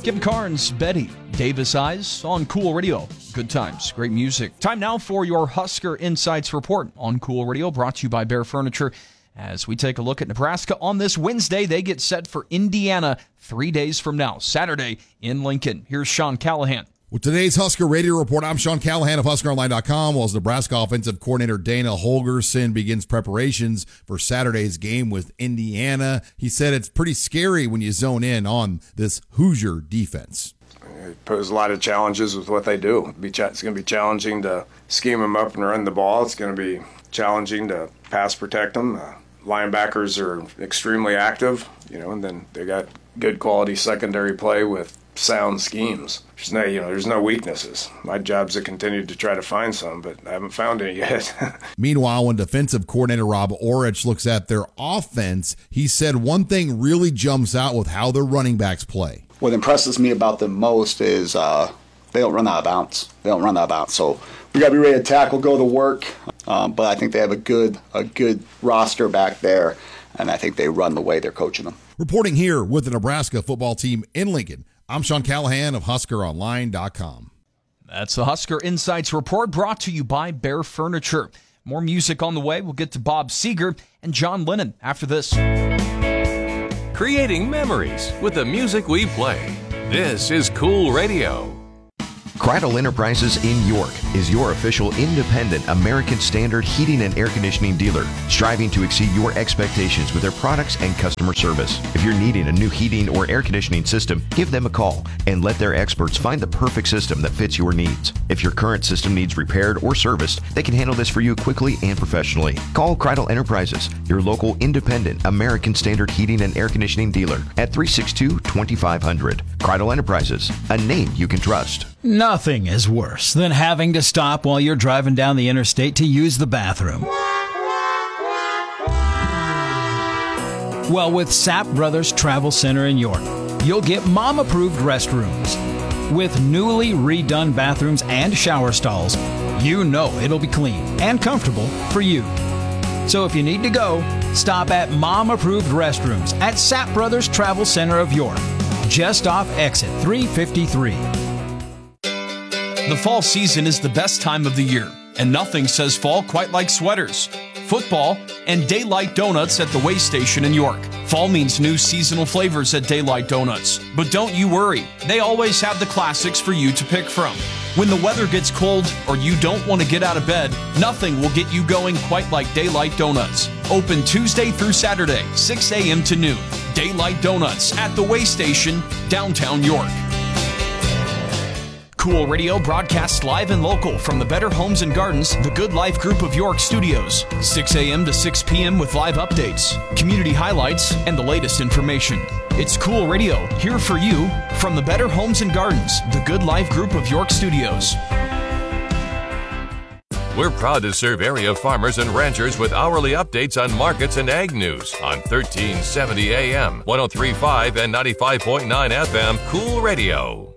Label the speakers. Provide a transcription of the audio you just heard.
Speaker 1: Kim Carnes, Betty, Davis Eyes on Cool Radio. Good times, great music. Time now for your Husker Insights Report on Cool Radio, brought to you by Bear Furniture. As we take a look at Nebraska on this Wednesday, they get set for Indiana 3 days from now, Saturday in Lincoln. Here's Sean Callahan.
Speaker 2: With today's Husker Radio Report, I'm Sean Callahan of HuskerOnline.com. While Nebraska offensive coordinator Dana Holgorsen begins preparations for Saturday's game with Indiana, he said it's pretty scary when you zone in on this Hoosier defense.
Speaker 3: It poses a lot of challenges with what they do. It's going to be challenging to scheme them up and run the ball. It's going to be challenging to pass protect them. Linebackers are extremely active, and then they got good quality secondary play with sound schemes. There's no weaknesses. My job's to continue to try to find some, but I haven't found any yet.
Speaker 2: Meanwhile, when defensive coordinator Rob Orich looks at their offense, he said one thing really jumps out with how their running backs play.
Speaker 4: What impresses me about them most is they don't run out of bounds. So we got to be ready to tackle, go to work. But I think they have a good roster back there, and I think they run the way they're coaching them.
Speaker 2: Reporting here with the Nebraska football team in Lincoln, I'm Sean Callahan of HuskerOnline.com.
Speaker 1: That's the Husker Insights Report, brought to you by Bear Furniture. More music on the way. We'll get to Bob Seger and John Lennon after this.
Speaker 5: Creating memories with the music we play. This is Cool Radio.
Speaker 6: Cradle Enterprises in York is your official independent American Standard heating and air conditioning dealer, striving to exceed your expectations with their products and customer service. If you're needing a new heating or air conditioning system, give them a call and let their experts find the perfect system that fits your needs. If your current system needs repaired or serviced, they can handle this for you quickly and professionally. Call Cradle Enterprises, your local independent American Standard heating and air conditioning dealer at 362-2500. Cradle Enterprises, a name you can trust.
Speaker 7: Nothing is worse than having to stop while you're driving down the interstate to use the bathroom. Well, with Sapp Brothers Travel Center in York, you'll get mom-approved restrooms. With newly redone bathrooms and shower stalls, it'll be clean and comfortable for you. So if you need to go, stop at mom-approved restrooms at Sapp Brothers Travel Center of York, just off exit 353.
Speaker 1: The fall season is the best time of the year, and nothing says fall quite like sweaters, football, and Daylight Donuts at the Way Station in York. Fall means new seasonal flavors at Daylight Donuts, but don't you worry. They always have the classics for you to pick from. When the weather gets cold or you don't want to get out of bed, nothing will get you going quite like Daylight Donuts. Open Tuesday through Saturday, 6 a.m. to noon. Daylight Donuts at the Way Station, downtown York. Cool Radio broadcasts live and local from the Better Homes and Gardens, the Good Life Group of York studios. 6 a.m. to 6 p.m. with live updates, community highlights, and the latest information. It's Cool Radio, here for you from the Better Homes and Gardens, the Good Life Group of York studios.
Speaker 5: We're proud to serve area farmers and ranchers with hourly updates on markets and ag news on 1370 AM, 103.5 and 95.9 FM Cool Radio.